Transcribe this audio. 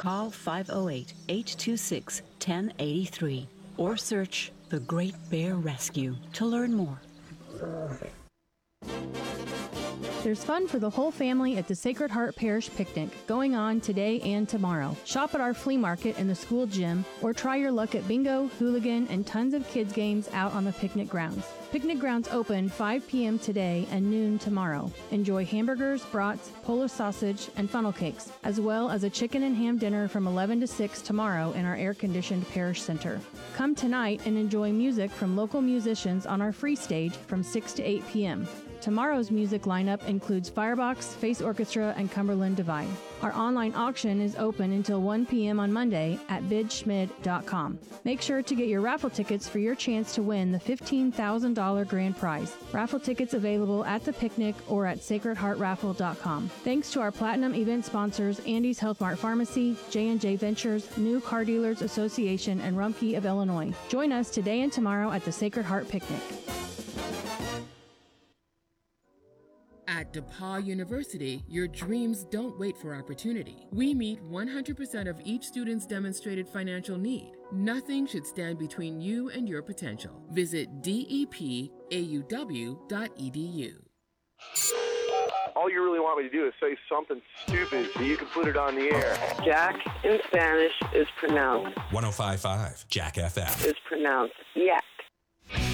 Call 508-826-1083 or search the Great Bear Rescue to learn more. There's fun for the whole family at the Sacred Heart Parish Picnic, going on today and tomorrow. Shop at our flea market in the school gym, or try your luck at bingo, hooligan, and tons of kids' games out on the picnic grounds. Picnic grounds open 5 p.m. today and noon tomorrow. Enjoy hamburgers, brats, Polish sausage, and funnel cakes, as well as a chicken and ham dinner from 11 to 6 tomorrow in our air-conditioned parish center. Come tonight and enjoy music from local musicians on our free stage from 6 to 8 p.m. Tomorrow's music lineup includes Firebox, Face Orchestra, and Cumberland Divide. Our online auction is open until 1 p.m. on Monday at bidschmid.com. Make sure to get your raffle tickets for your chance to win the $15,000 grand prize. Raffle tickets available at the picnic or at sacredheartraffle.com. Thanks to our platinum event sponsors, Andy's Health Mart Pharmacy, J&J Ventures, New Car Dealers Association, and Rumpke of Illinois. Join us today and tomorrow at the Sacred Heart Picnic. At DePaul University, your dreams don't wait for opportunity. We meet 100% of each student's demonstrated financial need. Nothing should stand between you and your potential. Visit depauw.edu. All you really want me to do is say something stupid so you can put it on the air. Jack in Spanish is pronounced. 105.5 Jack FM. Is pronounced, yeah.